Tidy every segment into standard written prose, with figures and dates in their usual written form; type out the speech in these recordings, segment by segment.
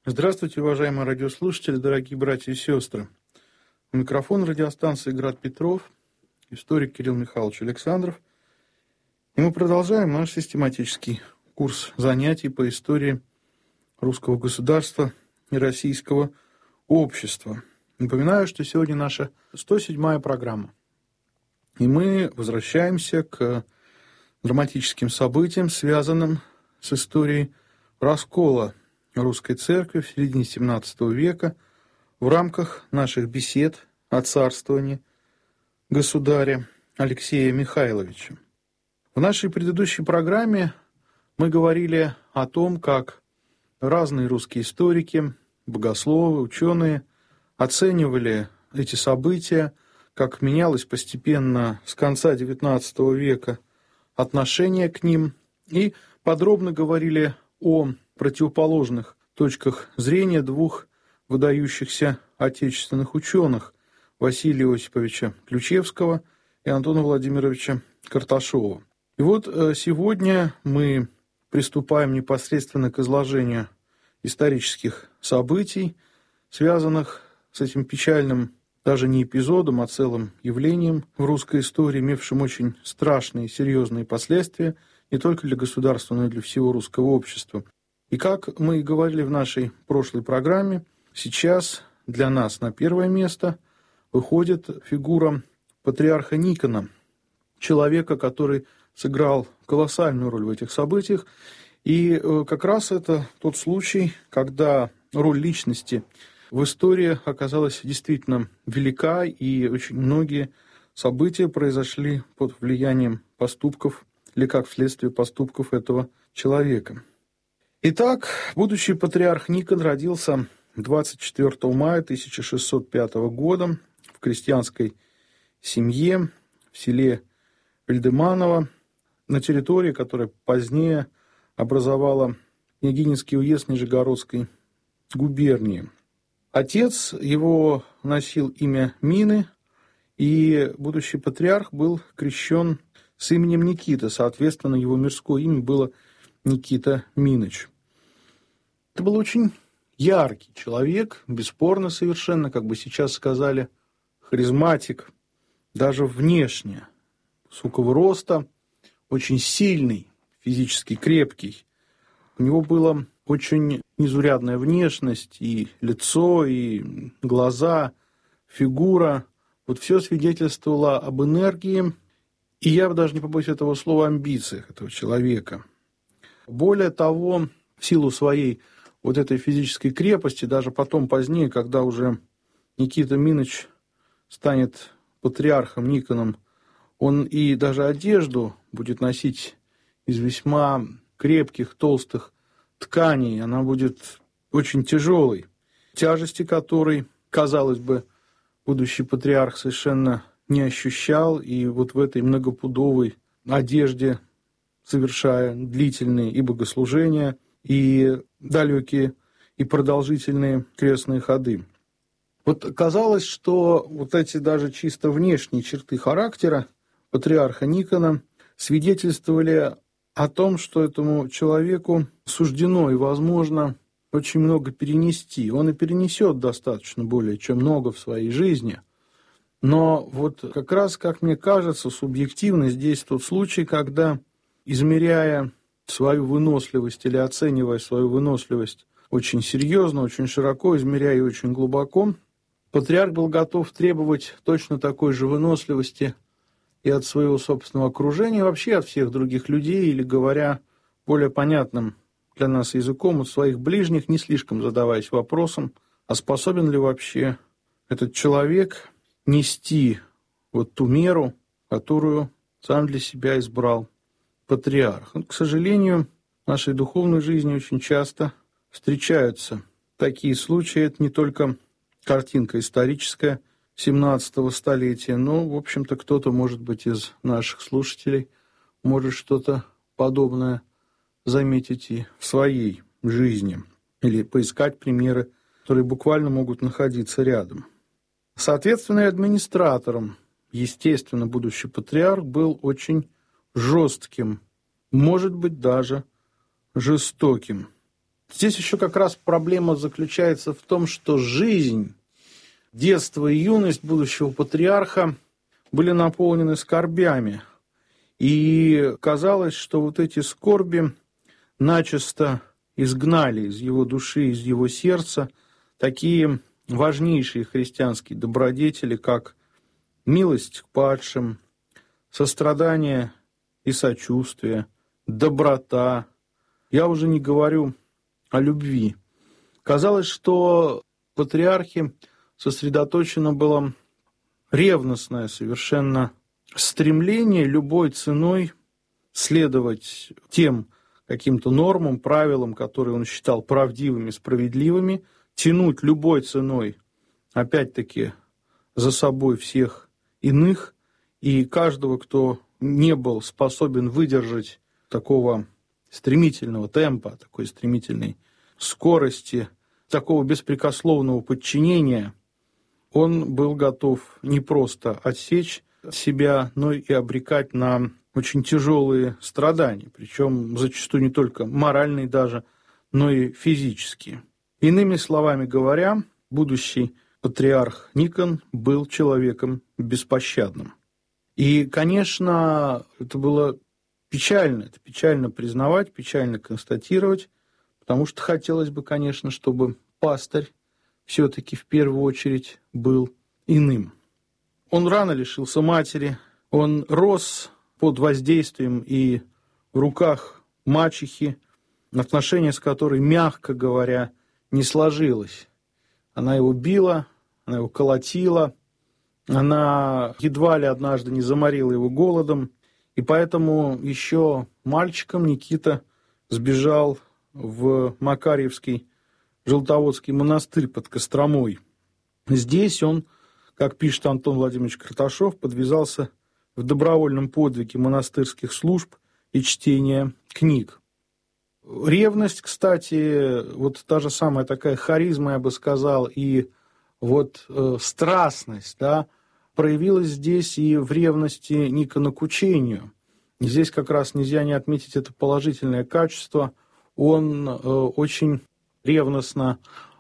Здравствуйте, уважаемые радиослушатели, дорогие братья и сестры. У микрофона радиостанции «Град Петров», историк Кирилл Михайлович Александров. И мы продолжаем наш систематический курс занятий по истории русского государства и российского общества. Напоминаю, что сегодня наша 107-я программа. И мы возвращаемся к драматическим событиям, связанным с историей раскола русской церкви в середине XVII века в рамках наших бесед о царствовании государя Алексея Михайловича. В нашей предыдущей программе мы говорили о том, как разные русские историки, богословы, ученые оценивали эти события, как менялось постепенно с конца XIX века отношение к ним, и подробно говорили о противоположных точках зрения двух выдающихся отечественных ученых Василия Осиповича Ключевского и Антона Владимировича Карташова. И вот сегодня мы приступаем непосредственно к изложению исторических событий, связанных с этим печальным даже не эпизодом, а целым явлением в русской истории, имевшим очень страшные и серьезные последствия не только для государства, но и для всего русского общества. И как мы и говорили в нашей прошлой программе, сейчас для нас на первое место выходит фигура патриарха Никона, человека, который сыграл колоссальную роль в этих событиях. И как раз это тот случай, когда роль личности в истории оказалась действительно велика, и очень многие события произошли под влиянием поступков или как вследствие поступков этого человека. Итак, будущий патриарх Никон родился 24 мая 1605 года в крестьянской семье в селе Вильдеманово, на территории, которая позднее образовала Княгининский уезд Нижегородской губернии. Отец его носил имя Мины, и будущий патриарх был крещен с именем Никита, соответственно, его мирское имя было Никита Миныч. Это был очень яркий человек, бесспорно совершенно, как бы сейчас сказали, харизматик, даже внешне, высокого роста, очень сильный, физически крепкий. У него была очень незаурядная внешность, и лицо, и глаза, фигура. Вот все свидетельствовало об энергии, и я даже не побоюсь этого слова, амбициях этого человека. Более того, в силу своей вот этой физической крепости, даже потом, позднее, когда уже Никита Миныч станет патриархом Никоном, он и даже одежду будет носить из весьма крепких, толстых тканей. Она будет очень тяжелой, тяжести которой, казалось бы, будущий патриарх совершенно не ощущал, и вот в этой многопудовой одежде, совершая длительные и богослужения, и далекие, и продолжительные крестные ходы. Вот казалось, что вот эти даже чисто внешние черты характера патриарха Никона свидетельствовали о том, что этому человеку суждено и возможно очень много перенести. Он и перенесет достаточно более чем много в своей жизни. Но вот как раз, как мне кажется, субъективно здесь тот случай, когда, измеряя свою выносливость или оценивая свою выносливость очень серьезно, очень широко, измеряя ее очень глубоко, патриарх был готов требовать точно такой же выносливости и от своего собственного окружения, и вообще от всех других людей, или, говоря более понятным для нас языком, от своих ближних, не слишком задаваясь вопросом, а способен ли вообще этот человек нести вот ту меру, которую сам для себя избрал патриарх. К сожалению, в нашей духовной жизни очень часто встречаются такие случаи. Это не только картинка историческая 17-го столетия, но, в общем-то, кто-то, может быть, из наших слушателей может что-то подобное заметить и в своей жизни или поискать примеры, которые буквально могут находиться рядом. Соответственно, и администратором, естественно, будущий патриарх был очень жестким, может быть, даже жестоким. Здесь еще как раз проблема заключается в том, что жизнь, детство и юность будущего патриарха были наполнены скорбями. И казалось, что вот эти скорби начисто изгнали из его души, из его сердца такие важнейшие христианские добродетели, как милость к падшим, сострадание и сочувствие, доброта. Я уже не говорю о любви. Казалось, что в патриархе сосредоточено было ревностное совершенно стремление любой ценой следовать тем каким-то нормам, правилам, которые он считал правдивыми, справедливыми, тянуть любой ценой, опять-таки, за собой всех иных, и каждого, кто не был способен выдержать такого стремительного темпа, такой стремительной скорости, такого беспрекословного подчинения, он был готов не просто отсечь себя, но и обрекать на очень тяжелые страдания, причем зачастую не только моральные даже, но и физические. Иными словами говоря, будущий патриарх Никон был человеком беспощадным. И, конечно, это было печально, это печально признавать, печально констатировать, потому что хотелось бы, конечно, чтобы пастырь все-таки в первую очередь был иным. Он рано лишился матери, он рос под воздействием и в руках мачехи, отношения с которой, мягко говоря, не сложилось. Она его била, она его колотила, она едва ли однажды не заморила его голодом, и поэтому еще мальчиком Никита сбежал в Макарьевский Желтоводский монастырь под Костромой. Здесь он, как пишет Антон Владимирович Карташов, подвязался в добровольном подвиге монастырских служб и чтения книг. Ревность, кстати, вот та же самая такая харизма, я бы сказал, и вот страстность, да, проявилась здесь и в ревности Никона к учению. Здесь как раз нельзя не отметить это положительное качество. Он очень ревностно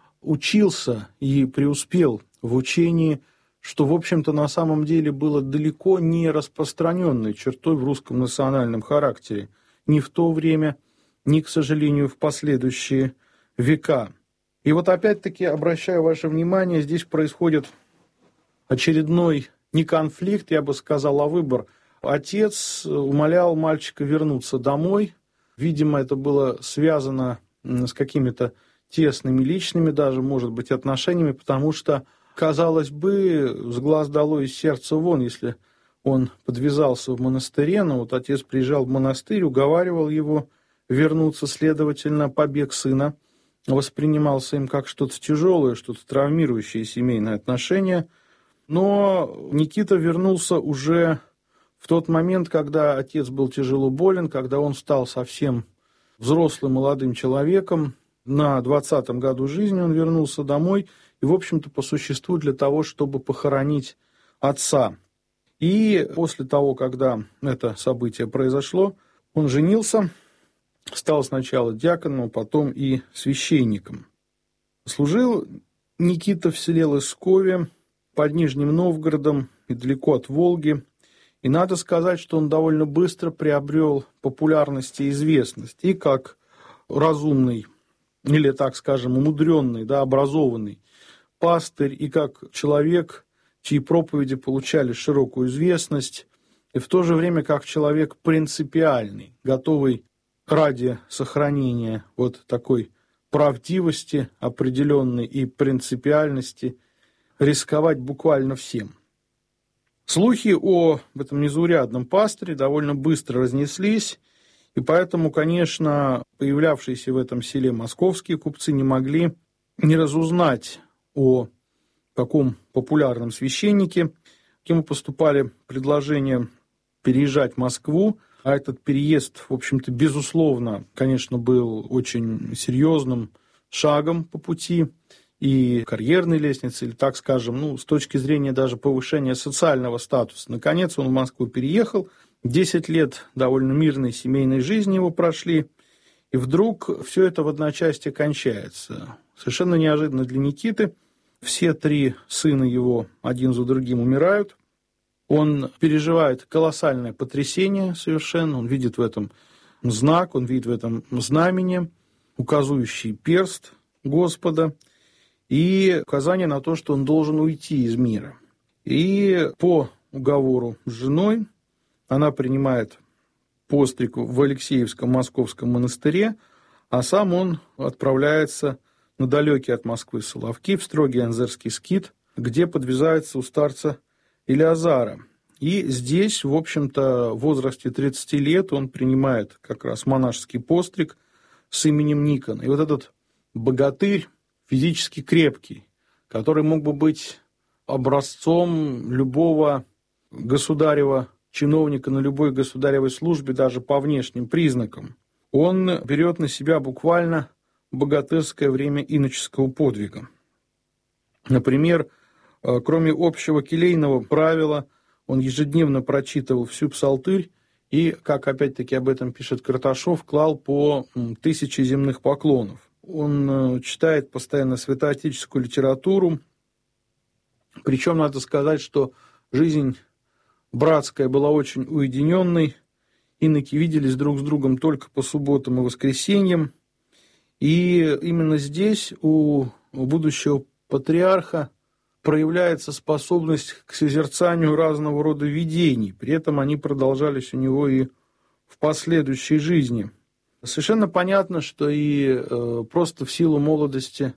учился и преуспел в учении, что, в общем-то, на самом деле было далеко не распространенной чертой в русском национальном характере ни в то время, ни, к сожалению, в последующие века. И вот опять-таки, обращаю ваше внимание, здесь происходит очередной не конфликт, я бы сказал, а выбор. Отец умолял мальчика вернуться домой. Видимо, это было связано с какими-то тесными личными даже, может быть, отношениями, потому что, казалось бы, с глаз долой, из сердца вон, если он подвязался в монастыре, но вот отец приезжал в монастырь, уговаривал его вернуться, следовательно, побег сына воспринимался им как что-то тяжелое, что-то травмирующее семейные отношения. Но Никита вернулся уже в тот момент, когда отец был тяжело болен, когда он стал совсем взрослым молодым человеком. На 20-м году жизни он вернулся домой и, в общем-то, по существу для того, чтобы похоронить отца. И после того, когда это событие произошло, он женился, стал сначала диаконом, а потом и священником. Служил Никита в селе Лыскове под Нижним Новгородом, недалеко от Волги. И надо сказать, что он довольно быстро приобрел популярность и известность. И как разумный, или, так скажем, умудренный, да, образованный пастырь, и как человек, чьи проповеди получали широкую известность, и в то же время как человек принципиальный, готовый ради сохранения вот такой правдивости определенной и принципиальности рисковать буквально всем. Слухи о этом незаурядном пастыре довольно быстро разнеслись, и поэтому, конечно, появлявшиеся в этом селе московские купцы не могли не разузнать о таком популярном священнике. К нему поступали предложения переезжать в Москву, а этот переезд, в общем-то, безусловно, конечно, был очень серьезным шагом по пути и карьерной лестницы, или, так скажем, с точки зрения даже повышения социального статуса. Наконец он в Москву переехал, 10 лет довольно мирной семейной жизни его прошли, И вдруг все это в одночасье кончается. Совершенно неожиданно для Никиты. Все 3 сына его один за другим умирают. Он переживает колоссальное потрясение совершенно. Он видит в этом знак, он видит в этом знамение, указывающий перст Господа, и указание на то, что он должен уйти из мира. И по уговору с женой она принимает постриг в Алексеевском Московском монастыре, а сам он отправляется на далекий от Москвы Соловки, в строгий Анзерский скит, где подвязается у старца Илиазара. И здесь, в общем-то, в возрасте 30 лет он принимает как раз монашеский постриг с именем Никон. И вот этот богатырь, физически крепкий, который мог бы быть образцом любого государева чиновника на любой государевой службе, даже по внешним признакам, он берет на себя буквально богатырское время иноческого подвига. Например, кроме общего келейного правила, он ежедневно прочитывал всю псалтырь и, как опять-таки об этом пишет Карташов, клал по 1000 земных поклонов. Он читает постоянно святоотеческую литературу, причем надо сказать, что жизнь братская была очень уединенной, иноки виделись друг с другом только по субботам и воскресеньям, и именно здесь у будущего патриарха проявляется способность к созерцанию разного рода видений, при этом они продолжались у него и в последующей жизни. Совершенно понятно, что и просто в силу молодости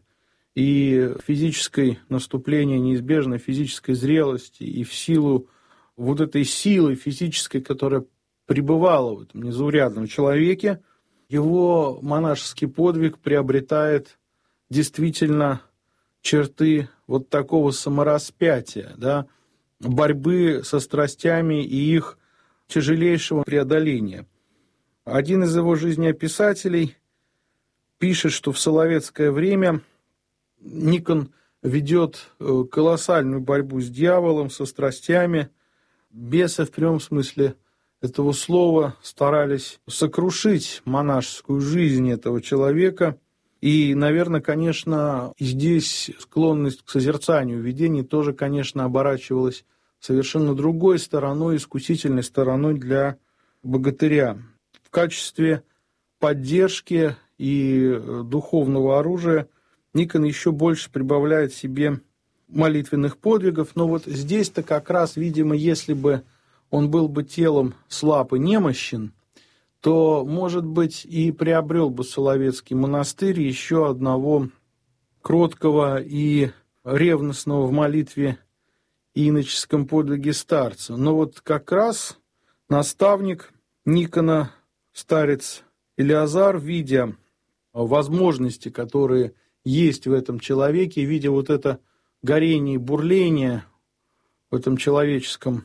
и физической наступления, неизбежной физической зрелости, и в силу вот этой силы физической, которая пребывала в этом незаурядном человеке, его монашеский подвиг приобретает действительно черты вот такого самораспятия, да, борьбы со страстями и их тяжелейшего преодоления. Один из его жизнеописателей пишет, что в соловецкое время Никон ведет колоссальную борьбу с дьяволом, со страстями. Бесы в прямом смысле этого слова старались сокрушить монашескую жизнь этого человека. И, наверное, конечно, здесь склонность к созерцанию видений тоже, конечно, оборачивалась совершенно другой стороной, искусительной стороной для богатыря. В качестве поддержки и духовного оружия Никон еще больше прибавляет себе молитвенных подвигов, но вот здесь-то как раз, видимо, если бы он был бы телом слаб и немощен, то, может быть, и приобрел бы Соловецкий монастырь еще одного кроткого и ревностного в молитве и иноческом подвиге старца. Но вот как раз наставник Никона, старец Илиазар, видя возможности, которые есть в этом человеке, видя вот это горение и бурление в этом человеческом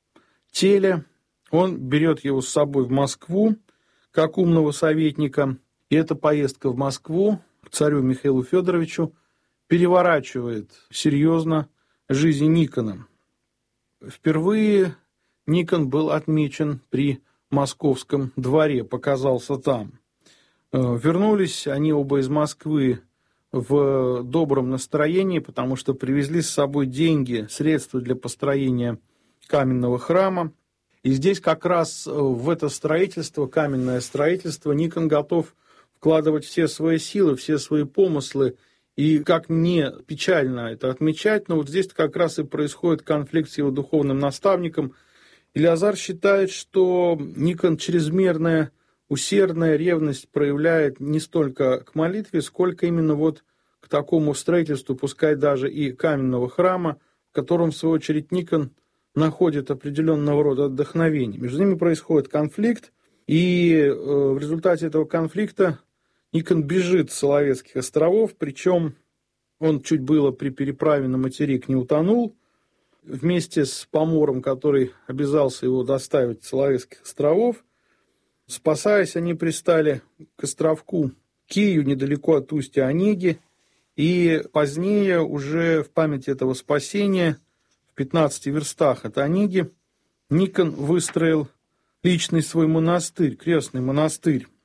теле, он берет его с собой в Москву как умного советника, и эта поездка в Москву к царю Михаилу Федоровичу переворачивает серьезно жизнь Никона. Впервые Никон был отмечен при московском дворе, показался там. Вернулись они оба из Москвы в добром настроении, потому что привезли с собой деньги, средства для построения каменного храма. И здесь как раз в это строительство, каменное строительство, Никон готов вкладывать все свои силы, все свои помыслы. И как не печально это отмечать, но вот здесь как раз и происходит конфликт с его духовным наставником. Илиазар считает, что Никон чрезмерная, усердная ревность проявляет не столько к молитве, сколько именно вот к такому строительству, пускай даже и каменного храма, в котором, в свою очередь, Никон находит определенного рода вдохновение. Между ними происходит конфликт, и в результате этого конфликта Никон бежит с Соловецких островов, причем он чуть было при переправе на материк не утонул. Вместе с помором, который обязался его доставить с Соловецких островов, спасаясь, они пристали к островку Кию, недалеко от устья Онеги, и позднее уже в память этого спасения в 15 верстах от Онеги Никон выстроил личный свой монастырь, крестный монастырь.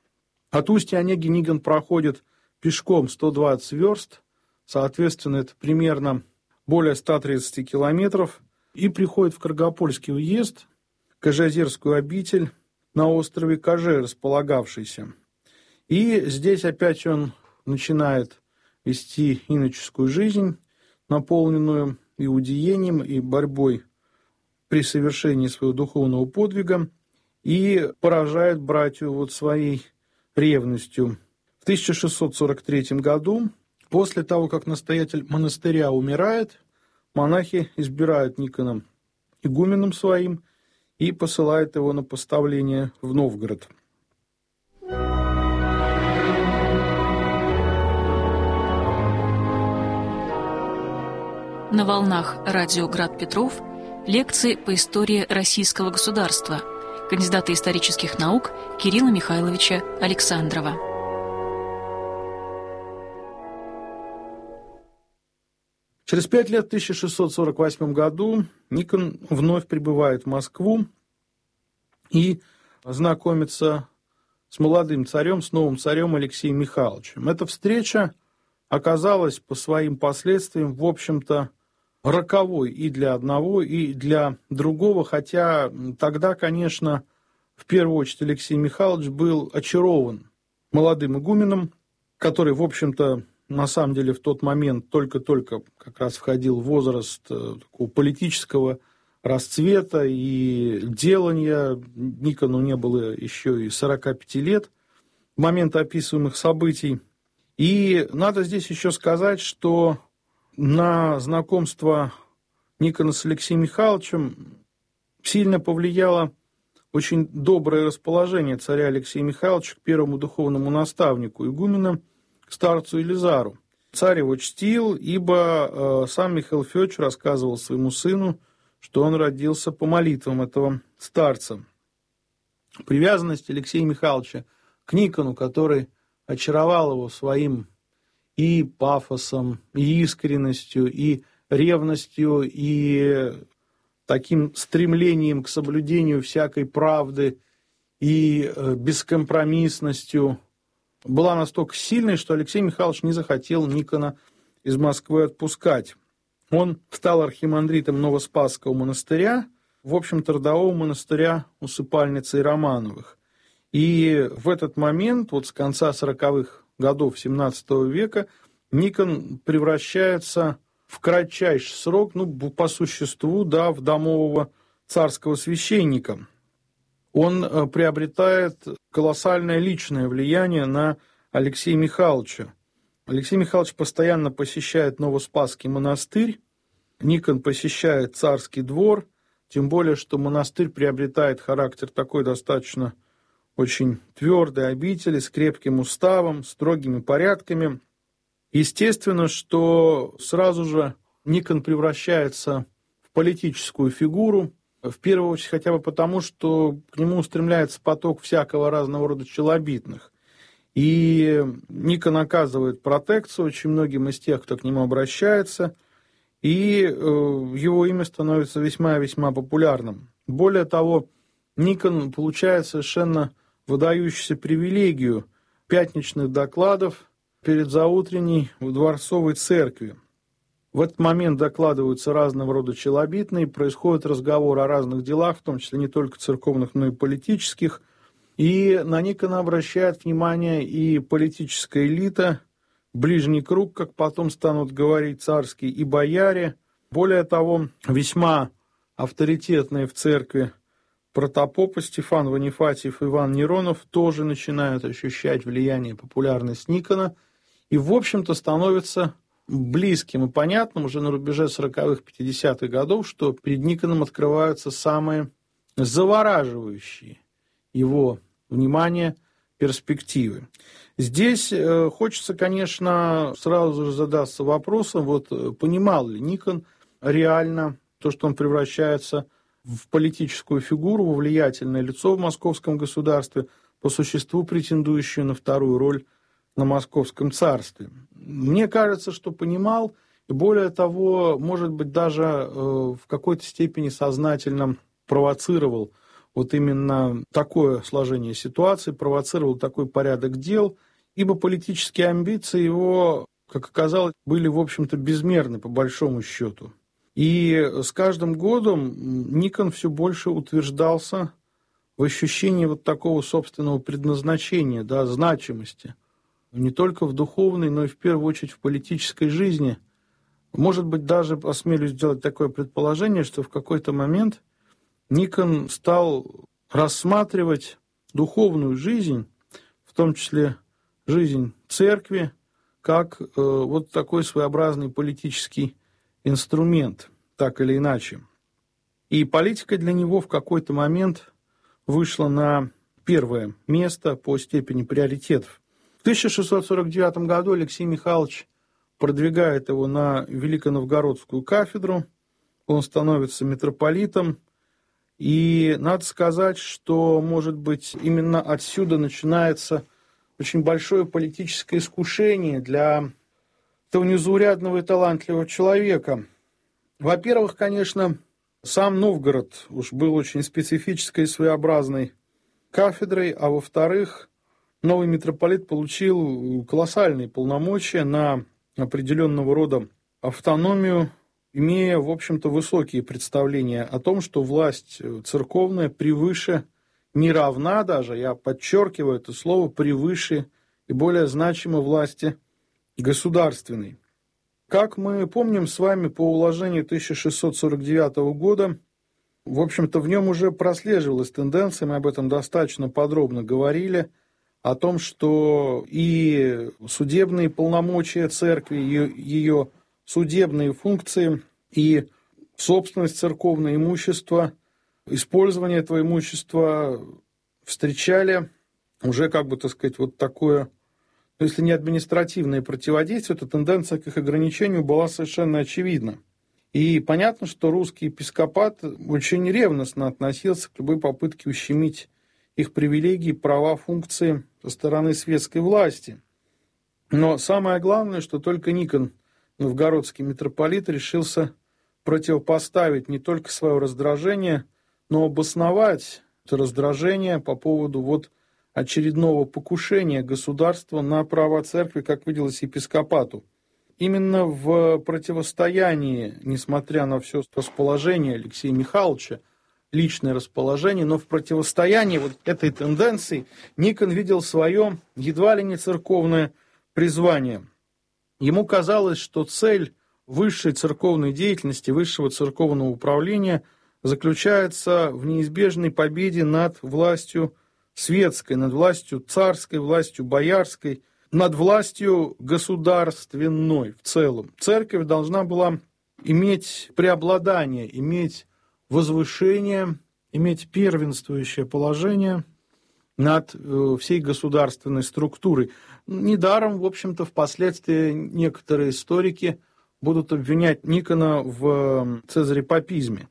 От Устья-Онеги Никон проходит пешком 120 верст, соответственно, это примерно более 130 километров, и приходит в Каргопольский уезд, Кожеозерскую обитель на острове Коже, располагавшийся. И здесь опять он начинает вести иноческую жизнь, наполненную иудеением и борьбой при совершении своего духовного подвига, и поражает братью своей ревностью. В 1643 году, после того, как настоятель монастыря умирает, монахи избирают Никона игуменом своим и посылают его на поставление в Новгород. На волнах радио «Град Петров» лекции по истории российского государства кандидата исторических наук Кирилла Михайловича Александрова. Через 5 лет, в 1648 году, Никон вновь прибывает в Москву и знакомится с молодым царем, с новым царем Алексеем Михайловичем. Эта встреча оказалась по своим последствиям, в общем-то, роковой и для одного, и для другого, хотя тогда, конечно, в первую очередь Алексей Михайлович был очарован молодым игуменом, который, в общем-то, на самом деле в тот момент только-только как раз входил в возраст такого политического расцвета и делания. Никону не было еще и 45 лет в момент описываемых событий. И надо здесь еще сказать, что на знакомство Никона с Алексеем Михайловичем сильно повлияло очень доброе расположение царя Алексея Михайловича к первому духовному наставнику игумена, к старцу Елизару. Царь его чтил, ибо сам Михаил Федорович рассказывал своему сыну, что он родился по молитвам этого старца. Привязанность Алексея Михайловича к Никону, который очаровал его своим и пафосом, и искренностью, и ревностью, и таким стремлением к соблюдению всякой правды, и бескомпромиссностью, была настолько сильной, что Алексей Михайлович не захотел Никона из Москвы отпускать. Он стал архимандритом Новоспасского монастыря, в общем-то, родового монастыря Усыпальницы Романовых. И в этот момент, вот с конца 40-х годов XVII века, Никон превращается в кратчайший срок, по существу, в домового царского священника. Он приобретает колоссальное личное влияние на Алексея Михайловича. Алексей Михайлович постоянно посещает Новоспасский монастырь, Никон посещает царский двор, тем более, что монастырь приобретает характер такой достаточно очень твердой обители, с крепким уставом, строгими порядками. Естественно, что сразу же Никон превращается в политическую фигуру, в первую очередь хотя бы потому, что к нему устремляется поток всякого разного рода челобитных. И Никон оказывает протекцию очень многим из тех, кто к нему обращается, и его имя становится весьма-весьма популярным. Более того, Никон получает совершенно выдающуюся привилегию пятничных докладов перед заутренней в Дворцовой церкви. В этот момент докладываются разного рода челобитные, происходит разговор о разных делах, в том числе не только церковных, но и политических. И на Никона обращает внимание и политическая элита, ближний круг, как потом станут говорить царские, и бояре. Более того, весьма авторитетные в церкви протопопы Стефан Ванифатьев и Иван Неронов тоже начинают ощущать влияние и популярность Никона. И, в общем-то, становится близким и понятным уже на рубеже 40-х, 50-х годов, что перед Никоном открываются самые завораживающие его внимание перспективы. Здесь хочется, конечно, сразу же задаться вопросом, понимал ли Никон реально то, что он превращается в политическую фигуру, во влиятельное лицо в московском государстве, по существу претендующую на вторую роль на московском царстве. Мне кажется, что понимал, и более того, может быть, даже в какой-то степени сознательно провоцировал вот именно такое сложение ситуации, провоцировал такой порядок дел, ибо политические амбиции его, как оказалось, были, в общем-то, безмерны по большому счету. И с каждым годом Никон все больше утверждался в ощущении вот такого собственного предназначения, да, значимости, не только в духовной, но и в первую очередь в политической жизни. Может быть, даже осмелюсь сделать такое предположение, что в какой-то момент Никон стал рассматривать духовную жизнь, в том числе жизнь церкви, как вот такой своеобразный политический инструмент, так или иначе. И политика для него в какой-то момент вышла на первое место по степени приоритетов. В 1649 году Алексей Михайлович продвигает его на Великоновгородскую кафедру, он становится митрополитом, и надо сказать, что, может быть, именно отсюда начинается очень большое политическое искушение для этого незаурядного и талантливого человека. Во-первых, конечно, сам Новгород уж был очень специфической и своеобразной кафедрой, а во-вторых, новый митрополит получил колоссальные полномочия на определенного рода автономию, имея, в общем-то, высокие представления о том, что власть церковная превыше, не равна даже, я подчеркиваю это слово, превыше и более значима власти государственной. Как мы помним с вами по уложению 1649 года, в общем-то, в нем уже прослеживалась тенденция, мы об этом достаточно подробно говорили, о том, что и судебные полномочия церкви, ее судебные функции и собственность церковное имущество, использование этого имущества встречали уже, как бы, так сказать, вот такое, если не административное противодействие, то тенденция к их ограничению была совершенно очевидна. И понятно, что русский епископат очень ревностно относился к любой попытке ущемить их привилегии, права, функции со стороны светской власти. Но самое главное, что только Никон, новгородский митрополит, решился противопоставить не только свое раздражение, но обосновать это раздражение по поводу вот очередного покушения государства на права церкви, как виделось епископату. Именно в противостоянии, несмотря на все расположение Алексея Михайловича, личное расположение, но в противостоянии вот этой тенденции Никон видел свое едва ли не церковное призвание. Ему казалось, что цель высшей церковной деятельности, высшего церковного управления заключается в неизбежной победе над властью светской, над властью царской, властью боярской, над властью государственной в целом. Церковь должна была иметь преобладание, иметь возвышение, иметь первенствующее положение над всей государственной структурой. Недаром, в общем-то, впоследствии некоторые историки будут обвинять Никона в цезарепапизме.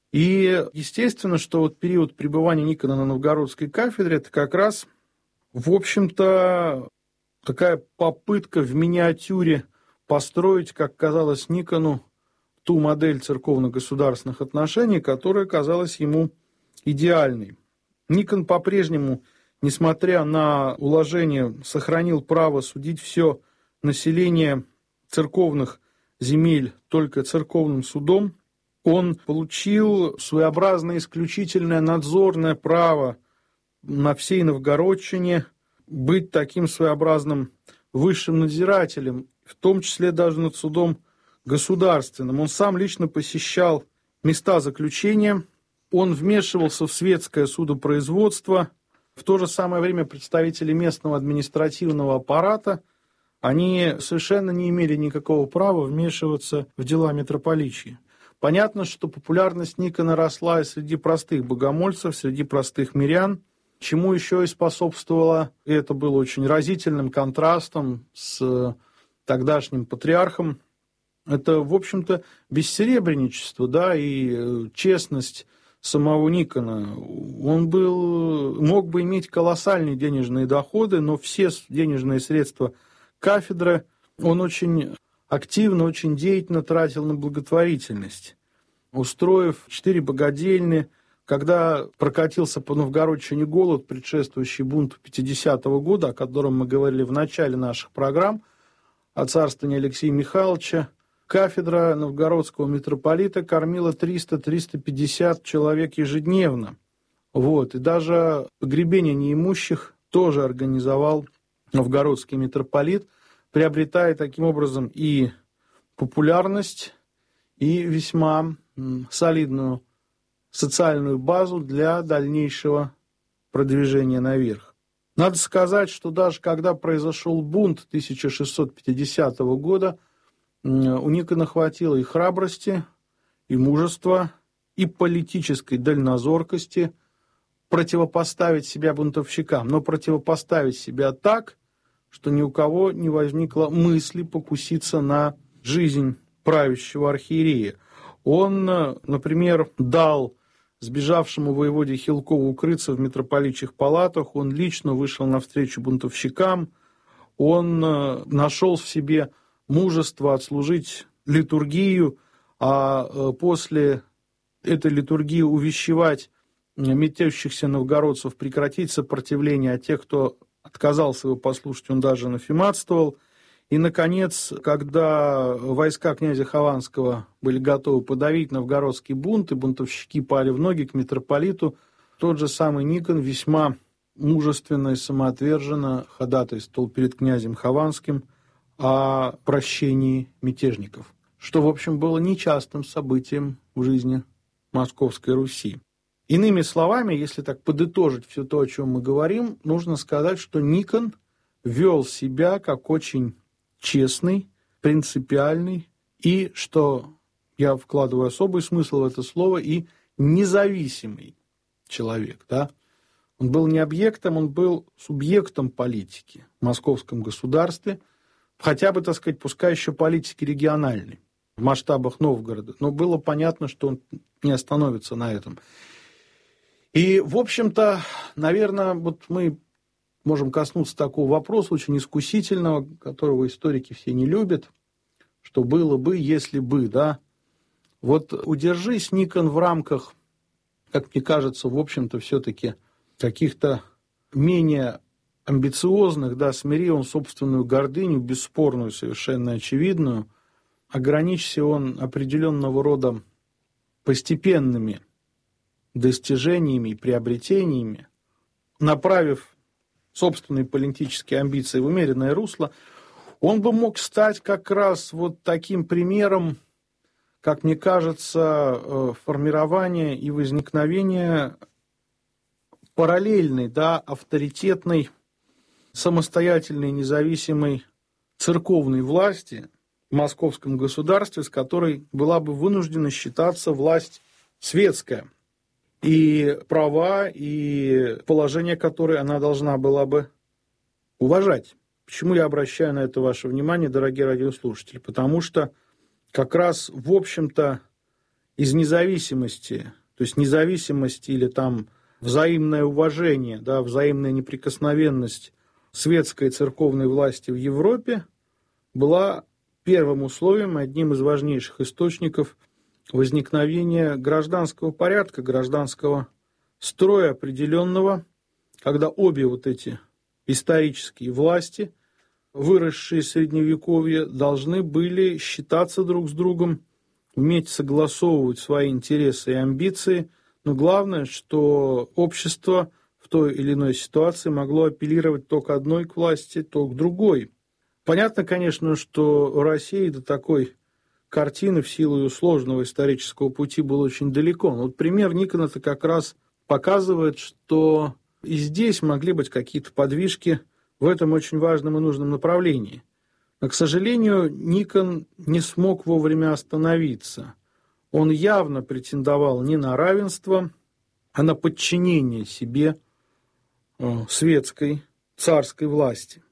И естественно, что вот период пребывания Никона на Новгородской кафедре – это как раз, в общем-то, такая попытка в миниатюре построить, как казалось Никону, ту модель церковно-государственных отношений, которая казалась ему идеальной. Никон по-прежнему, несмотря на уложение, сохранил право судить все население церковных земель только церковным судом. Он получил своеобразное исключительное надзорное право на всей Новгородчине быть таким своеобразным высшим надзирателем, в том числе даже над судом государственным. Он сам лично посещал места заключения, он вмешивался в светское судопроизводство. В то же самое время представители местного административного аппарата, они совершенно не имели никакого права вмешиваться в дела митрополичьи. Понятно, что популярность Никона росла и среди простых богомольцев, среди простых мирян, чему еще и способствовало, и это было очень разительным контрастом с тогдашним патриархом, это, в общем-то, бессеребренничество, да, и честность самого Никона. Он мог бы иметь колоссальные денежные доходы, но все денежные средства кафедры он очень активно, очень деятельно тратил на благотворительность. Устроив 4 богадельни, когда прокатился по Новгородчине голод, предшествующий бунту 50-го года, о котором мы говорили в начале наших программ, о царствовании Алексея Михайловича, кафедра новгородского митрополита кормила 300-350 человек ежедневно. И даже погребение неимущих тоже организовал новгородский митрополит, приобретая таким образом и популярность, и весьма солидную социальную базу для дальнейшего продвижения наверх. Надо сказать, что даже когда произошел бунт 1650 года, у Никона хватило и храбрости, и мужества, и политической дальнозоркости противопоставить себя бунтовщикам, но противопоставить себя так, что ни у кого не возникло мысли покуситься на жизнь правящего архиерея. Он, например, дал сбежавшему воеводе Хилкову укрыться в митрополичьих палатах, он лично вышел навстречу бунтовщикам, он нашел в себе мужество отслужить литургию, а после этой литургии увещевать мятежащихся новгородцев прекратить сопротивление, а тех, кто отказался его послушать, он даже анафематствовал. И, наконец, когда войска князя Хованского были готовы подавить новгородский бунт, и бунтовщики пали в ноги к митрополиту, тот же самый Никон весьма мужественно и самоотверженно ходатайствовал перед князем Хованским о прощении мятежников, что, в общем, было нечастым событием в жизни Московской Руси. Иными словами, если так подытожить все то, о чем мы говорим, нужно сказать, что Никон вел себя как очень честный, принципиальный и, что я вкладываю особый смысл в это слово, и независимый человек. Да? Он был не объектом, он был субъектом политики в московском государстве, хотя бы, так сказать, пускай еще политики региональной, в масштабах Новгорода. Но было понятно, что он не остановится на этом. И, в общем-то, наверное, вот мы можем коснуться такого вопроса, очень искусительного, которого историки все не любят, что было бы, если бы, да. Вот удержись, Никон, в рамках, как мне кажется, в общем-то, все-таки каких-то менее амбициозных, да, смири он собственную гордыню, бесспорную, совершенно очевидную, ограничься он определенного рода постепенными достижениями и приобретениями, направив собственные политические амбиции в умеренное русло, он бы мог стать как раз вот таким примером, как мне кажется, формирования и возникновения параллельной, да, авторитетной, самостоятельной, независимой церковной власти в московском государстве, с которой была бы вынуждена считаться власть светская. И права, и положение, которое она должна была бы уважать. Почему я обращаю на это ваше внимание, дорогие радиослушатели? Потому что как раз, в общем-то, из независимости, то есть независимость или там взаимное уважение, да, взаимная неприкосновенность светской церковной власти в Европе была первым условием, одним из важнейших источников возникновения гражданского порядка, гражданского строя определенного, когда обе вот эти исторические власти, выросшие из Средневековья, должны были считаться друг с другом, уметь согласовывать свои интересы и амбиции, но главное, что общество в той или иной ситуации могло апеллировать то к одной к власти, то к другой. Понятно, конечно, что Россия до такой картины в силу ее сложного исторического пути было очень далеко. Но вот пример Никона-то как раз показывает, что и здесь могли быть какие-то подвижки в этом очень важном и нужном направлении. Но, к сожалению, Никон не смог вовремя остановиться. Он явно претендовал не на равенство, а на подчинение себе светской царской власти.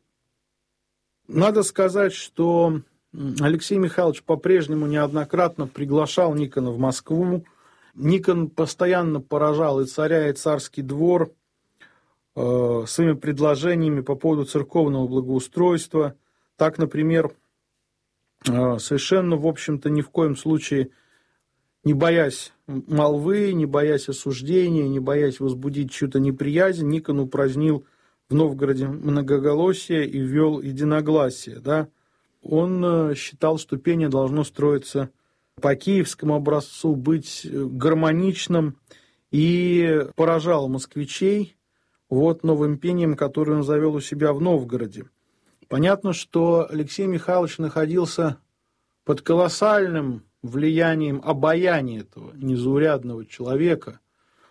Надо сказать, что Алексей Михайлович по-прежнему неоднократно приглашал Никона в Москву. Никон постоянно поражал и царя, и царский двор своими предложениями по поводу церковного благоустройства. Так, например, совершенно, в общем-то, ни в коем случае не боясь молвы, не боясь осуждения, не боясь возбудить чью-то неприязнь, Никон упразднил в Новгороде многоголосие и ввел единогласие. Да? Он считал, что пение должно строиться по киевскому образцу, быть гармоничным, и поражал москвичей новым пением, которое он завел у себя в Новгороде. Понятно, что Алексей Михайлович находился под колоссальным влиянием обаяния этого незаурядного человека.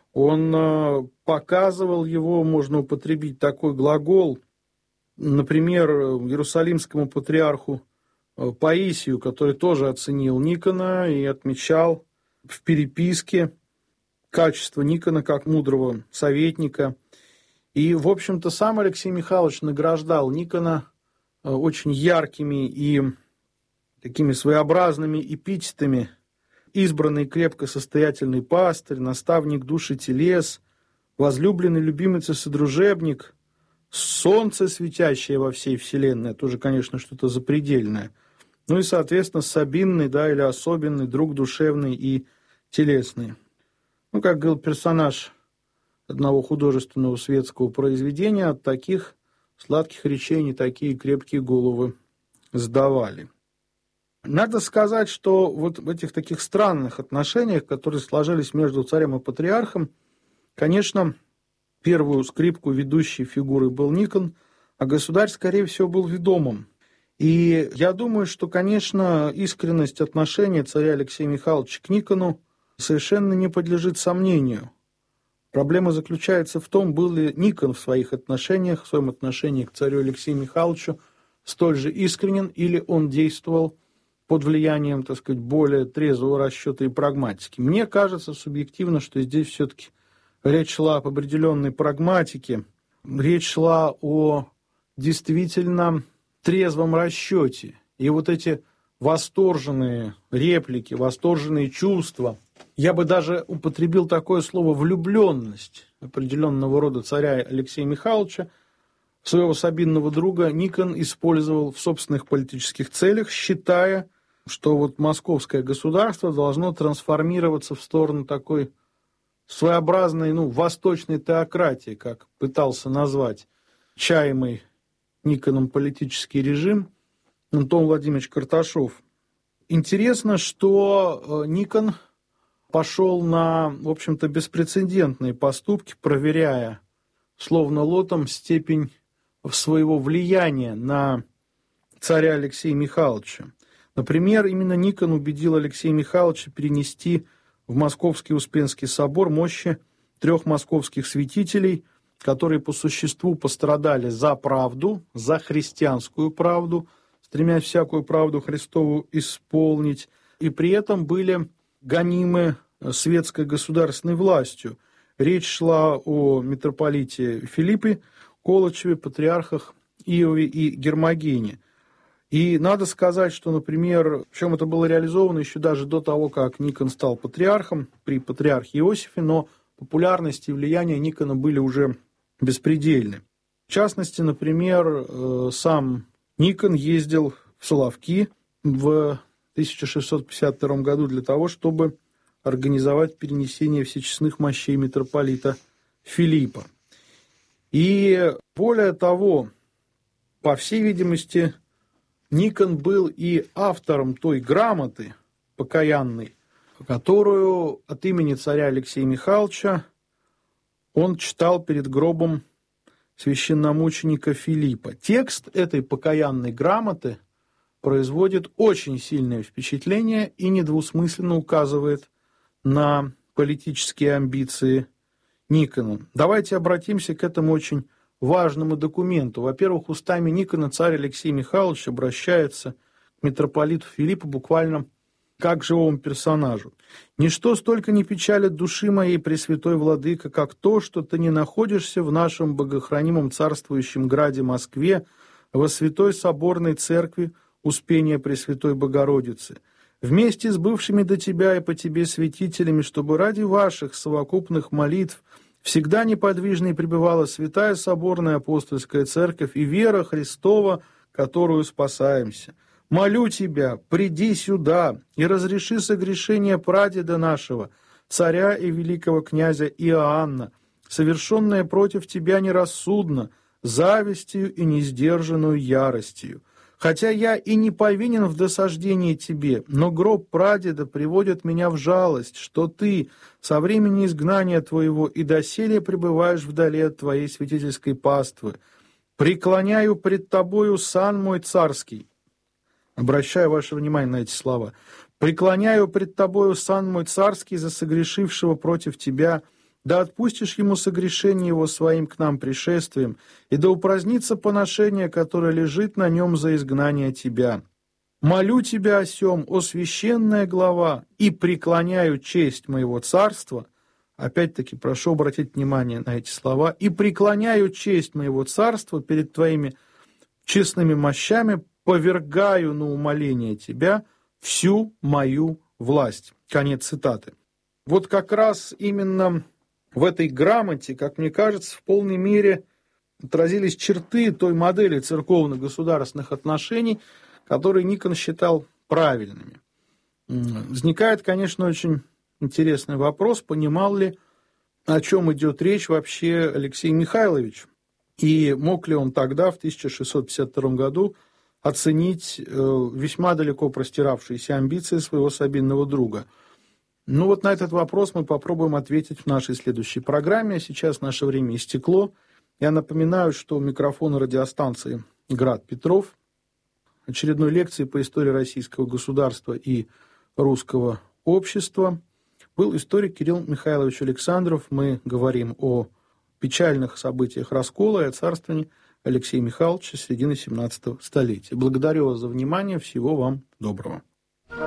Он показывал его, можно употребить такой глагол, например, иерусалимскому патриарху Паисию, который тоже оценил Никона и отмечал в переписке качество Никона как мудрого советника. И, в общем-то, сам Алексей Михайлович награждал Никона очень яркими и такими своеобразными эпитетами: избранный крепко состоятельный пастырь, наставник душ и телес, возлюбленный любимец и содружебник, солнце, светящее во всей вселенной, тоже, конечно, что-то запредельное. Ну и, соответственно, сабинный, да, или особенный, друг душевный и телесный. Ну, как говорил персонаж одного художественного светского произведения, от таких сладких речей не такие крепкие головы сдавали. Надо сказать, что вот в этих таких странных отношениях, которые сложились между царем и патриархом, конечно, первую скрипку ведущей фигурой был Никон, а государь, скорее всего, был ведомым. И я думаю, что, конечно, искренность отношения царя Алексея Михайловича к Никону совершенно не подлежит сомнению. Проблема заключается в том, был ли Никон в своих отношениях, в своем отношении к царю Алексею Михайловичу столь же искренен, или он действовал под влиянием, так сказать, более трезвого расчета и прагматики. Мне кажется субъективно, что здесь все-таки речь шла об определенной прагматике, речь шла о действительно трезвом расчете. И вот эти восторженные реплики, восторженные чувства, я бы даже употребил такое слово «влюбленность» определенного рода царя Алексея Михайловича, своего сабинного друга Никон использовал в собственных политических целях, считая, что вот московское государство должно трансформироваться в сторону такой своеобразной, восточной теократии, как пытался назвать чаемый Никоном политический режим Антон Владимирович Карташов. Интересно, что Никон пошел на, в общем-то, беспрецедентные поступки, проверяя словно лотом степень своего влияния на царя Алексея Михайловича. Например, именно Никон убедил Алексея Михайловича перенести в Московский Успенский собор мощи 3 московских святителей, которые по существу пострадали за правду, за христианскую правду, стремясь всякую правду Христову исполнить, и при этом были гонимы светской государственной властью. Речь шла о митрополите Филиппе Колычеве, патриархах Иове и Гермогене. И надо сказать, что, например, причем это было реализовано еще даже до того, как Никон стал патриархом при патриархе Иосифе, но популярность и влияние Никона были уже беспредельны. В частности, например, сам Никон ездил в Соловки в 1652 году для того, чтобы организовать перенесение всечестных мощей митрополита Филиппа. И более того, по всей видимости, Никон был и автором той грамоты покаянной, которую от имени царя Алексея Михайловича он читал перед гробом священномученика Филиппа. Текст этой покаянной грамоты производит очень сильное впечатление и недвусмысленно указывает на политические амбиции Никона. Давайте обратимся к этому очень важному документу. Во-первых, устами Никона царь Алексей Михайлович обращается к митрополиту Филиппу буквально как к живому персонажу. «Ничто столько не печалит души моей, Пресвятой Владыка, как то, что ты не находишься в нашем богохранимом царствующем граде Москве, во Святой Соборной Церкви Успения Пресвятой Богородицы, вместе с бывшими до тебя и по тебе святителями, чтобы ради ваших совокупных молитв всегда неподвижной пребывала Святая Соборная Апостольская Церковь и вера Христова, которую спасаемся. Молю тебя, приди сюда и разреши согрешение прадеда нашего, царя и великого князя Иоанна, совершенное против тебя нерассудно, завистью и несдержанную яростью. Хотя я и не повинен в досаждении тебе, но гроб прадеда приводит меня в жалость, что ты со времени изгнания твоего и доселе пребываешь вдали от твоей святительской паствы. Преклоняю пред тобою сан мой царский». Обращаю ваше внимание на эти слова. «Преклоняю пред тобою сан мой царский за согрешившего против тебя, да отпустишь ему согрешение его своим к нам пришествием, и да упразднится поношение, которое лежит на нем за изгнание тебя. Молю тебя о сем, о священная глава, и преклоняю честь моего царства». Опять-таки прошу обратить внимание на эти слова. «И преклоняю честь моего царства перед твоими честными мощами, повергаю на умоление тебя всю мою власть». Конец цитаты. Вот как раз именно в этой грамоте, как мне кажется, в полной мере отразились черты той модели церковно-государственных отношений, которые Никон считал правильными. Возникает, конечно, очень интересный вопрос, понимал ли, о чем идет речь вообще Алексей Михайлович, и мог ли он тогда, в 1652 году, оценить весьма далеко простиравшиеся амбиции своего сабинного друга. Ну вот на этот вопрос мы попробуем ответить в нашей следующей программе. Сейчас наше время истекло. Я напоминаю, что у микрофона радиостанции «Град Петров» очередной лекции по истории российского государства и русского общества был историк Кирилл Михайлович Александров. Мы говорим о печальных событиях раскола и о царствовании Алексея Михайловича середины 17 столетия. Благодарю вас за внимание. Всего вам доброго.